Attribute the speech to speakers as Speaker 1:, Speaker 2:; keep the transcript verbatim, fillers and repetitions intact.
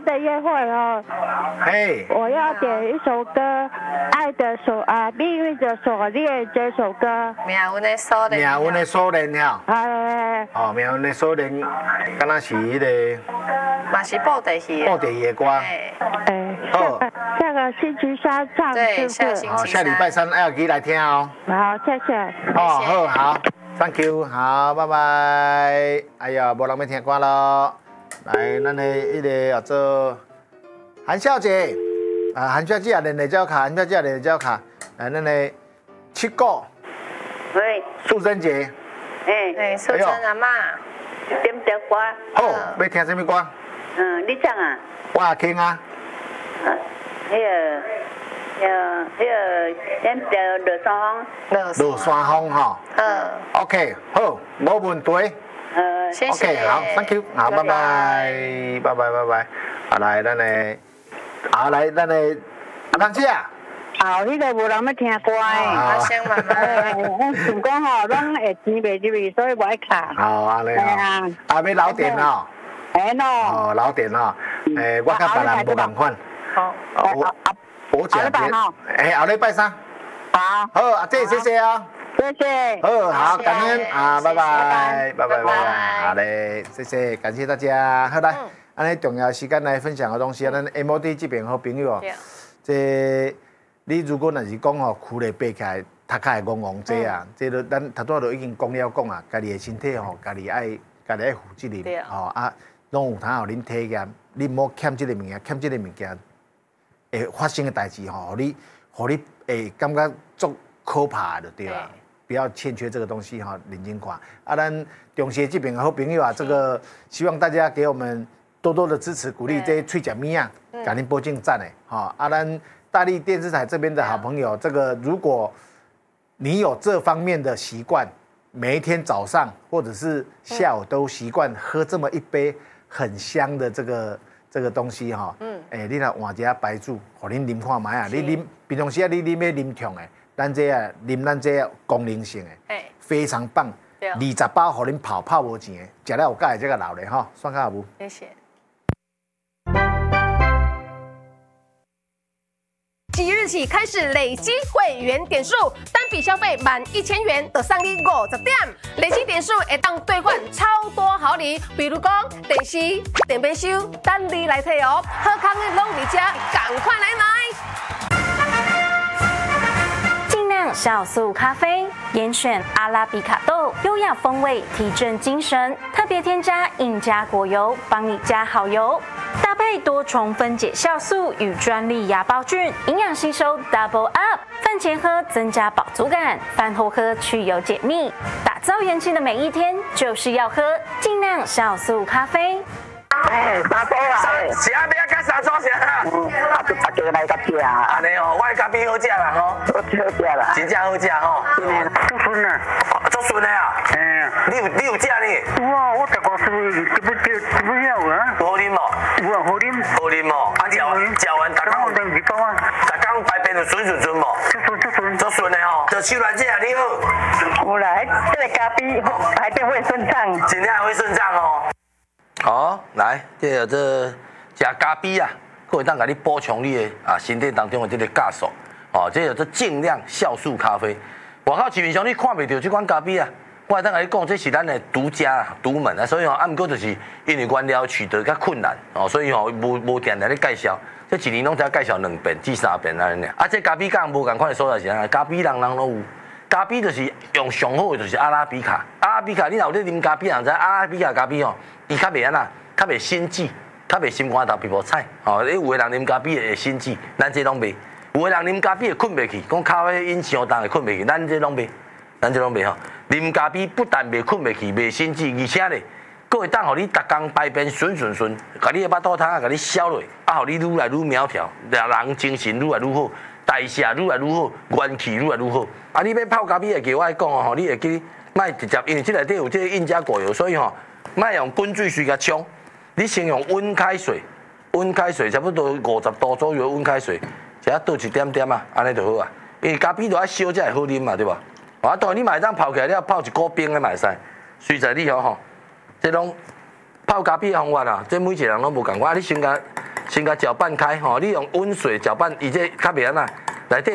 Speaker 1: 的约会哦，
Speaker 2: 嘿，
Speaker 1: 我要点一首歌，《爱的锁》啊，《命运的锁链》这首歌。
Speaker 3: 命运的锁链。
Speaker 2: 命运的锁链哈。
Speaker 1: 哎。
Speaker 2: 哦，命运的锁链，敢若是迄个。
Speaker 3: 嘛是布袋戏。
Speaker 2: 布袋戏的歌。
Speaker 1: 哎。好。下个星期三唱是不是？
Speaker 2: 好，下礼拜三要记来听哦。
Speaker 1: 好，谢谢。
Speaker 2: 哦，好好 ，Thank you， 好，拜拜。哎呀，无人要听歌咯。来，咱的迄个叫做韩小姐，啊，韩小姐啊，连连招卡，韩小姐连连招卡。来，咱的七哥。
Speaker 4: 喂。
Speaker 2: 素贞姐。
Speaker 4: 哎
Speaker 3: 哎，素贞阿嬷。
Speaker 4: 点点歌。
Speaker 2: 好，要听什么歌？
Speaker 4: 嗯，你唱啊。
Speaker 2: 我也听啊。
Speaker 4: 啊，迄个，迄个，迄个，点着落山
Speaker 3: 风。
Speaker 2: 落山风哈。
Speaker 3: 嗯。
Speaker 2: OK， 好，没问题。
Speaker 4: 呃，
Speaker 3: 谢谢。
Speaker 2: OK， 好 ，Thank you， 好，拜拜，拜拜，拜拜。啊，来，咱的，啊，来，咱的阿康姐啊。
Speaker 1: 好，迄个无人要听歌诶。
Speaker 3: 阿香妈妈。
Speaker 1: 我想讲吼，拢会钱袂入去，所以无爱卡。
Speaker 2: 好，安尼哦。啊，要留电哦。
Speaker 1: 哎喏。
Speaker 2: 哦，留電哦，誒，我甲別人無共款。
Speaker 3: 好。
Speaker 2: 我我食嘅，誒，後禮拜三。
Speaker 1: 好。
Speaker 2: 好，阿姐，謝謝啊。
Speaker 1: 謝謝。
Speaker 2: 好，好，感恩啊，拜拜，拜拜，拜拜，好嘞，謝謝，感謝大家。好來，安尼重要時間來分享嘅東西，咱 M O D 這邊好朋友哦，即你如果若是講吼，跍咧爬起來，頭殼會戇戇這啊，即都咱頭拄都已經講了講啊，家己嘅身體吼，家己愛家己愛負責任，吼啊。攏有通互恁體驗，你唔好欠即個物件，欠即個物件會發生嘅代誌吼，互你，互你會感覺足可怕就對啦。不要欠缺這個東西哈，認真看。啊，咱中視這邊嘅好朋友啊，這個希望大家給我們多多的支持鼓勵，這些脆甲咪啊，給恁報進讚誒，哈。啊，咱大力電視台這邊的好朋友，這個如果你有這方面的習慣，每一天早上或者是下午都習慣喝這麼一杯。很香的這個這個東西哈，嗯，誒、欸，你若換一下白煮，互恁啉看賣啊，你啉平常時啊，你啉要啉痛誒，咱這啊啉咱這功能性誒，誒，非常棒，二十包互恁泡泡無錢誒，食了有介這個老咧吼，算下有無？
Speaker 3: 謝謝。即日起開始累積會員點數，單筆消費滿一千元就送你五十點，累積點數會當兌換超多好禮，比如講電視、電冰箱，等你來摕哦。好康的攏在這，趕快來買！
Speaker 5: 精釀酵素咖啡，嚴選阿拉比卡豆，優雅風味提振精神，特別添加印加果油，幫你加好油。搭配多重分解酵素與專利芽孢菌，營養吸收 double up。飯前喝增加飽足感，飯後喝去油解膩。打造元氣的每一天，就是要喝精釀酵素咖啡。
Speaker 6: 哎，三組啦，是啊，要甲三組啥？啊，就大家來甲食啊。安尼哦，我的咖啡好食啦吼。好食好食啦，真正好食吼。真的，足順啊，足順的啊。嗯，你有你有食呢？有啊，我逐個是基本基基本有啊。好啉無？有啊，好啉。好啉哦，啊，食完食完，逐工有兩日包啊。逐工排便就順順順無？足順足順足順的吼。就手來這啊，你好。有啦，這個咖啡排便會順暢。真正會順暢哦。好，來，這個這食咖啡啊，可會當甲你補充你的啊身體當中的這個酵素，哦，這個做精釀酵素咖啡。外口市面上你看袂到這款咖啡啊，我會當甲你講，這是咱的獨家獨門啊，所以吼，啊，毋過就是因為原料取得較困難，哦，所以吼無無定來咧介紹，這一年攏只介紹兩遍至三遍安尼。啊，這咖啡講無共款的所在是安，咖啡人人攏有。咖啡就是用上好的，就是阿拉比卡。阿拉比卡，你若有咧啉咖啡，人知阿拉比卡咖啡吼，伊較袂安那，較袂心悸，較袂心肝頭皮膚菜。哦，你有個人啉咖啡會心悸，咱這攏袂。有個人啉咖啡會困袂去，講咖啡因上重會困袂去，咱這攏袂，咱這攏袂吼。啉咖啡不但袂困袂去，袂心悸，而且咧，佫會當互你逐工排便順順順，甲你個巴肚湯啊，甲你消落，啊，互你愈來愈苗條，人精神愈來愈好。代謝愈來愈好，元氣愈來愈好。啊，你要泡咖啡會記我愛講哦，吼，你會記莫直接，因為這內底有這個印加果油，所以吼，莫用滾水水甲沖，你先用溫開水，溫開水差不多五十度左右溫開水，只要倒一點點啊，安尼就好啊。因為咖啡就要燒才會好啉嘛，對吧？啊，當然你嘛會當泡起來了，泡一鍋冰的嘛會使，隨在你吼吼，這種泡咖啡的方法啊，這每一個人攏無共款。啊，你先甲先甲搅拌开吼，你用温水搅拌，伊这较袂安那